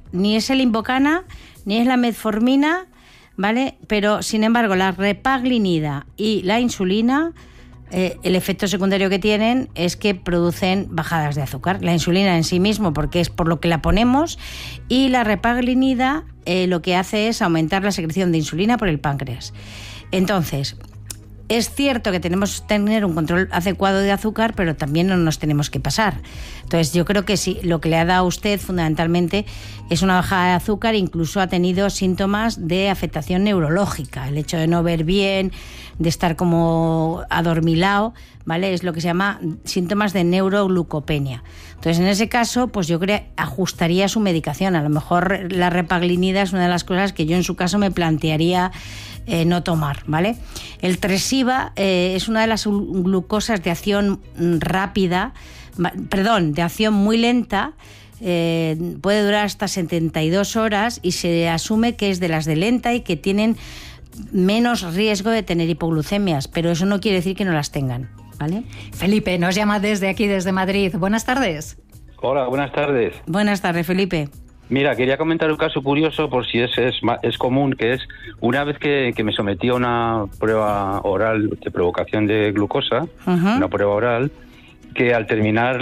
ni es el Invokana, ni es la metformina, ¿vale? Pero, sin embargo, la repaglinida y la insulina, el efecto secundario que tienen es que producen bajadas de azúcar. La insulina en sí mismo, porque es por lo que la ponemos, y la repaglinida lo que hace es aumentar la secreción de insulina por el páncreas. Entonces, es cierto que tenemos que tener un control adecuado de azúcar, pero también no nos tenemos que pasar. Entonces, yo creo que sí, lo que le ha dado a usted fundamentalmente es una bajada de azúcar, incluso ha tenido síntomas de afectación neurológica. El hecho de no ver bien, de estar como adormilado, ¿vale? Es lo que se llama síntomas de neuroglucopenia. Entonces, en ese caso, pues yo creo que ajustaría su medicación. A lo mejor la repaglinida es una de las cosas que yo en su caso me plantearía no tomar, ¿vale? El Tresiba es una de las glucosas de acción rápida, de acción muy lenta, puede durar hasta 72 horas y se asume que es de las de lenta y que tienen menos riesgo de tener hipoglucemias, pero eso no quiere decir que no las tengan, ¿vale? Felipe nos llama desde aquí, desde Madrid. Buenas tardes. Hola, buenas tardes. Buenas tardes, Felipe. Mira, quería comentar un caso curioso, por si es común, que es una vez que me sometí a una prueba oral de provocación de glucosa, una prueba oral, que al terminar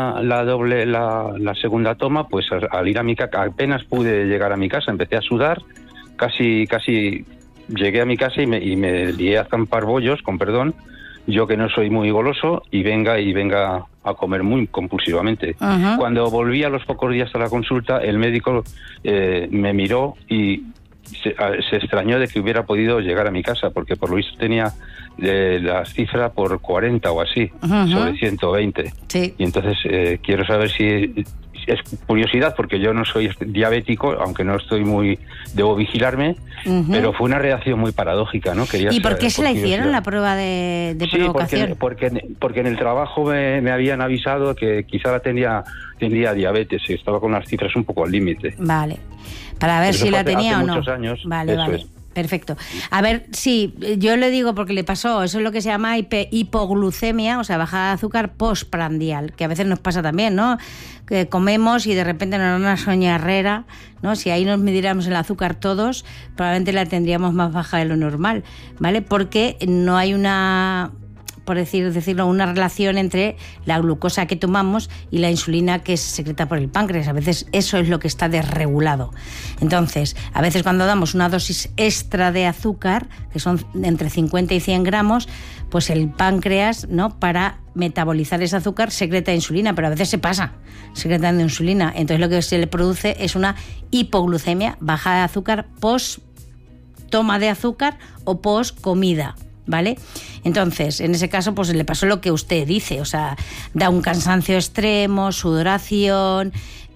la segunda toma, pues al ir a mi casa, apenas pude llegar a mi casa, empecé a sudar, casi llegué a mi casa y me lié a zampar bollos, con perdón, yo que no soy muy goloso, y venga a comer muy compulsivamente. Cuando volví a los pocos días a la consulta, el médico me miró y se extrañó de que hubiera podido llegar a mi casa, porque por lo visto tenía la cifra por 40 o así, sobre 120. Sí. Y entonces quiero saber si es curiosidad, porque yo no soy diabético, aunque no estoy debo vigilarme, pero fue una reacción muy paradójica, ¿no? ¿Y por qué se la hicieron la prueba de provocación? Sí, porque en el trabajo me habían avisado que quizá tendría diabetes, y estaba con las cifras un poco al límite. Vale, para ver si la tenía o no. Muchos años. Vale. Perfecto. A ver, sí, yo le digo porque le pasó, eso es lo que se llama hipoglucemia, o sea, bajada de azúcar postprandial, que a veces nos pasa también, ¿no? Que comemos y de repente nos da una soñarrera, ¿no? Si ahí nos midiéramos el azúcar todos, probablemente la tendríamos más baja de lo normal, ¿vale? Porque no hay por decirlo, una relación entre la glucosa que tomamos y la insulina que se secreta por el páncreas. A veces eso es lo que está desregulado. Entonces, a veces cuando damos una dosis extra de azúcar, que son entre 50 y 100 gramos, pues el páncreas, ¿no?, para metabolizar ese azúcar secreta insulina, pero a veces se pasa secretando insulina. Entonces lo que se le produce es una hipoglucemia, bajada de azúcar post toma de azúcar o post comida, ¿vale? Entonces, en ese caso, pues le pasó lo que usted dice, o sea, da un cansancio extremo, sudoración,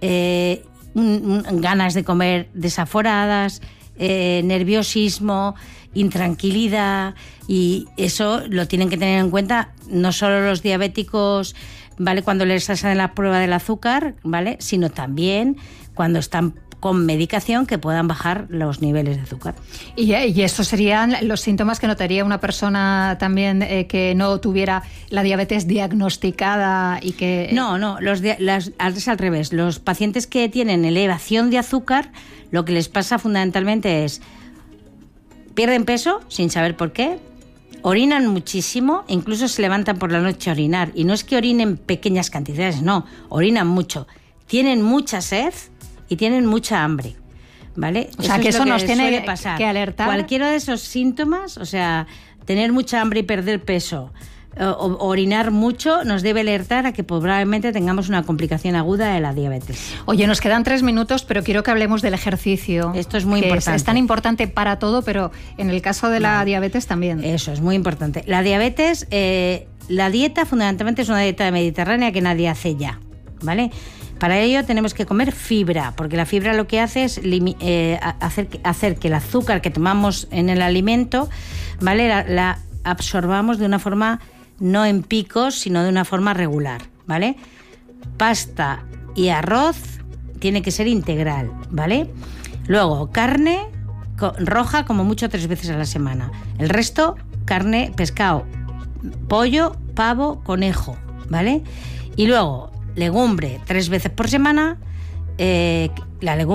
ganas de comer desaforadas, nerviosismo, intranquilidad, y eso lo tienen que tener en cuenta no solo los diabéticos, ¿vale?, cuando les hacen la prueba del azúcar, ¿vale?, sino también cuando están con medicación que puedan bajar los niveles de azúcar. Y estos serían los síntomas que notaría una persona también que no tuviera la diabetes diagnosticada y que... No, es al revés. Los pacientes que tienen elevación de azúcar, lo que les pasa fundamentalmente es pierden peso sin saber por qué, orinan muchísimo, incluso se levantan por la noche a orinar. Y no es que orinen pequeñas cantidades, no, orinan mucho. Tienen mucha sed y tienen mucha hambre, ¿vale? O sea, que eso nos tiene pasar. Que alertar. Cualquiera de esos síntomas, o sea, tener mucha hambre y perder peso, o orinar mucho, nos debe alertar a que probablemente tengamos una complicación aguda de la diabetes. Oye, nos quedan 3 minutos, pero quiero que hablemos del ejercicio. Esto es muy importante. Es tan importante para todo, pero en el caso de la diabetes también. Eso es muy importante. La diabetes, la dieta fundamentalmente es una dieta mediterránea que nadie hace ya, ¿vale? Para ello tenemos que comer fibra, porque la fibra lo que hace es hacer que el azúcar que tomamos en el alimento, ¿vale?, la absorbamos de una forma no en picos, sino de una forma regular, ¿vale? Pasta y arroz tiene que ser integral, ¿vale? Luego, carne roja como mucho 3 veces a la semana. El resto, carne, pescado, pollo, pavo, conejo, ¿vale? Y luego, legumbre 3 veces por semana. La legumbre